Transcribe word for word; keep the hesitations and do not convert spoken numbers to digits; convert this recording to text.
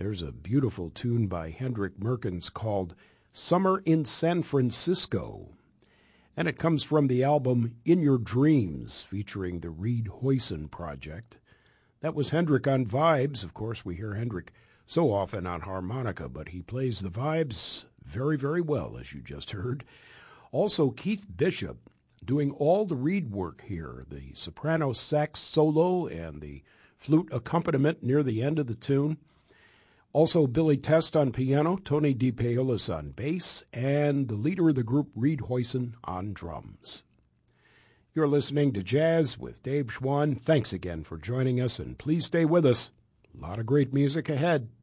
There's a beautiful tune by Hendrik Merkens called Summer in San Francisco. And it comes from the album In Your Dreams, featuring the Reed Hoyson Project. That was Hendrik on vibes. Of course, we hear Hendrik so often on harmonica, but he plays the vibes very, very well, as you just heard. Also, Keith Bishop doing all the Reed work here, the soprano sax solo and the flute accompaniment near the end of the tune. Also, Billy Test on piano, Tony DePaolis on bass, and the leader of the group, Reed Hoyson, on drums. You're listening to Jazz with Dave Schwann. Thanks again for joining us, and please stay with us. A lot of great music ahead.